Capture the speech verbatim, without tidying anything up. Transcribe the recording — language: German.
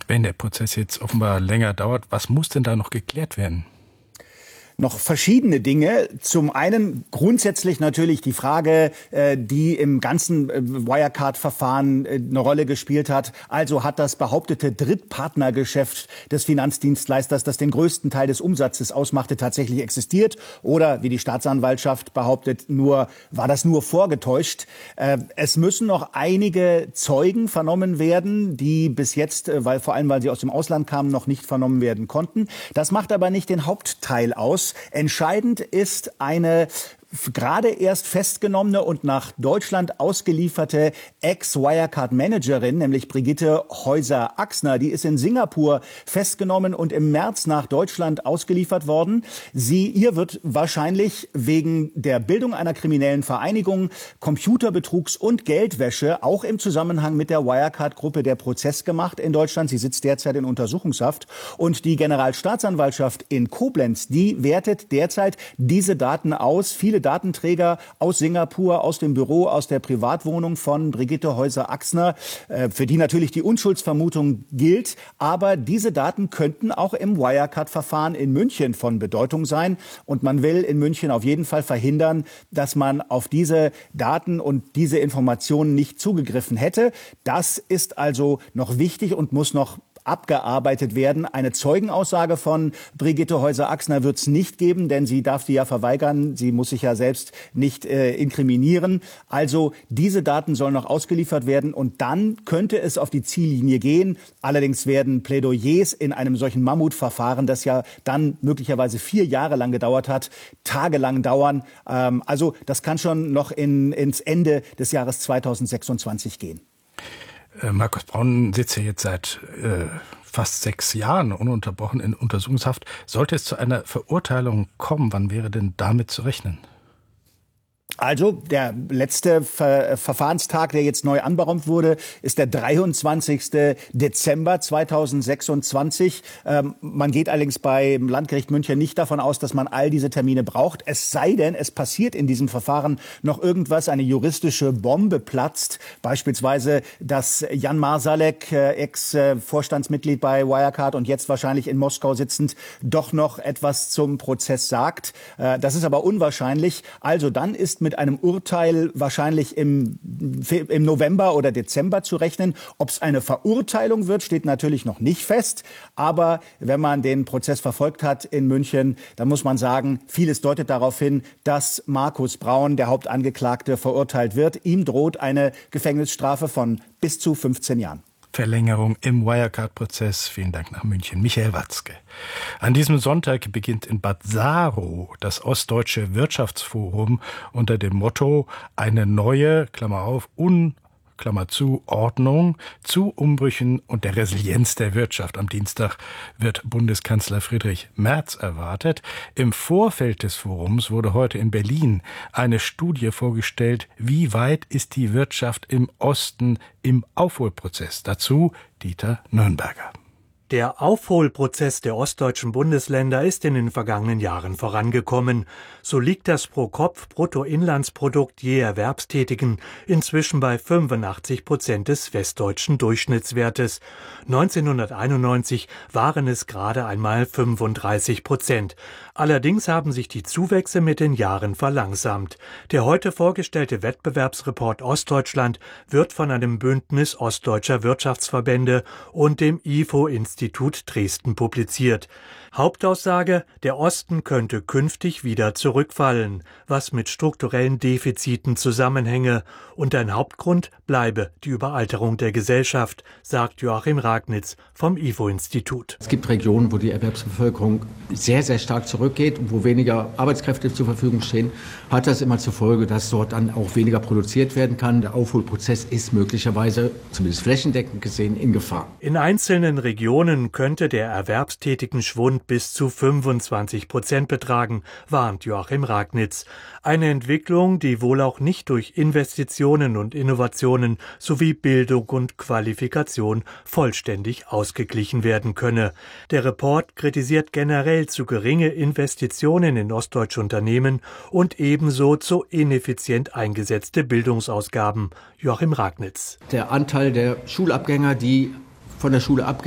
Wenn der Prozess jetzt offenbar länger dauert, was muss denn da noch geklärt werden? Noch verschiedene Dinge. Zum einen grundsätzlich natürlich die Frage, die im ganzen Wirecard-Verfahren eine Rolle gespielt hat. Also hat das behauptete Drittpartnergeschäft des Finanzdienstleisters, das den größten Teil des Umsatzes ausmachte, tatsächlich existiert? Oder, wie die Staatsanwaltschaft behauptet, nur war das nur vorgetäuscht? Es müssen noch einige Zeugen vernommen werden, die bis jetzt, weil vor allem, weil sie aus dem Ausland kamen, noch nicht vernommen werden konnten. Das macht aber nicht den Hauptteil aus. Entscheidend ist eine gerade erst festgenommene und nach Deutschland ausgelieferte Ex-Wirecard-Managerin, nämlich Brigitte Häuser-Axner. Die ist in Singapur festgenommen und im März nach Deutschland ausgeliefert worden. Sie, ihr wird wahrscheinlich wegen der Bildung einer kriminellen Vereinigung, Computerbetrugs und Geldwäsche auch im Zusammenhang mit der Wirecard-Gruppe der Prozess gemacht in Deutschland. Sie sitzt derzeit in Untersuchungshaft. Und die Generalstaatsanwaltschaft in Koblenz, die wertet derzeit diese Daten aus. Viele Datenträger aus Singapur, aus dem Büro, aus der Privatwohnung von Brigitte Häuser-Axner, für die natürlich die Unschuldsvermutung gilt. Aber diese Daten könnten auch im Wirecard-Verfahren in München von Bedeutung sein. Und man will in München auf jeden Fall verhindern, dass man auf diese Daten und diese Informationen nicht zugegriffen hätte. Das ist also noch wichtig und muss noch abgearbeitet werden. Eine Zeugenaussage von Brigitte Häuser-Axner wird es nicht geben, denn sie darf die ja verweigern. Sie muss sich ja selbst nicht äh, inkriminieren. Also diese Daten sollen noch ausgeliefert werden und dann könnte es auf die Ziellinie gehen. Allerdings werden Plädoyers in einem solchen Mammutverfahren, das ja dann möglicherweise vier Jahre lang gedauert hat, tagelang dauern. Ähm, also das kann schon noch in, ins Ende des Jahres zweitausendsechsundzwanzig gehen. Markus Braun sitzt ja jetzt seit äh, fast sechs Jahren ununterbrochen in Untersuchungshaft. Sollte es zu einer Verurteilung kommen, wann wäre denn damit zu rechnen? Also der letzte Ver- Verfahrenstag, der jetzt neu anberaumt wurde, ist der dreiundzwanzigste Dezember zweitausendsechsundzwanzig. Ähm, man geht allerdings beim Landgericht München nicht davon aus, dass man all diese Termine braucht. Es sei denn, es passiert in diesem Verfahren noch irgendwas, eine juristische Bombe platzt. Beispielsweise, dass Jan Marsalek, äh, Ex-Vorstandsmitglied bei Wirecard und jetzt wahrscheinlich in Moskau sitzend, doch noch etwas zum Prozess sagt. Äh, das ist aber unwahrscheinlich. Also dann ist mit einem Urteil wahrscheinlich im, im November oder Dezember zu rechnen. Ob es eine Verurteilung wird, steht natürlich noch nicht fest. Aber wenn man den Prozess verfolgt hat in München, dann muss man sagen, vieles deutet darauf hin, dass Markus Braun, der Hauptangeklagte, verurteilt wird. Ihm droht eine Gefängnisstrafe von bis zu fünfzehn Jahren. Verlängerung im Wirecard-Prozess. Vielen Dank nach München. Michael Watzke. An diesem Sonntag beginnt in Bad Saarow das Ostdeutsche Wirtschaftsforum unter dem Motto eine neue, Klammer auf, un Klammer zu, Ordnung zu Umbrüchen und der Resilienz der Wirtschaft. Am Dienstag wird Bundeskanzler Friedrich Merz erwartet. Im Vorfeld des Forums wurde heute in Berlin eine Studie vorgestellt, wie weit ist die Wirtschaft im Osten im Aufholprozess. Dazu Dieter Nürnberger. Der Aufholprozess der ostdeutschen Bundesländer ist in den vergangenen Jahren vorangekommen. So liegt das Pro-Kopf-Bruttoinlandsprodukt je Erwerbstätigen inzwischen bei fünfundachtzig Prozent des westdeutschen Durchschnittswertes. neunzehnhunderteinundneunzig waren es gerade einmal fünfunddreißig Prozent. Allerdings haben sich die Zuwächse mit den Jahren verlangsamt. Der heute vorgestellte Wettbewerbsreport Ostdeutschland wird von einem Bündnis ostdeutscher Wirtschaftsverbände und dem I F O-Institut Institut Dresden publiziert. Hauptaussage: Der Osten könnte künftig wieder zurückfallen, was mit strukturellen Defiziten zusammenhänge. Und ein Hauptgrund bleibe die Überalterung der Gesellschaft, sagt Joachim Ragnitz vom I F O-Institut. Es gibt Regionen, wo die Erwerbsbevölkerung sehr, sehr stark zurückgeht und wo weniger Arbeitskräfte zur Verfügung stehen. Hat das immer zur Folge, dass dort dann auch weniger produziert werden kann. Der Aufholprozess ist möglicherweise, zumindest flächendeckend gesehen, in Gefahr. In einzelnen Regionen könnte der erwerbstätigen Schwund bis zu fünfundzwanzig Prozent betragen, warnt Joachim Ragnitz. Eine Entwicklung, die wohl auch nicht durch Investitionen und Innovationen sowie Bildung und Qualifikation vollständig ausgeglichen werden könne. Der Report kritisiert generell zu geringe Investitionen in ostdeutsche Unternehmen und ebenso zu ineffizient eingesetzte Bildungsausgaben. Joachim Ragnitz. Der Anteil der Schulabgänger, die von der Schule abgehen,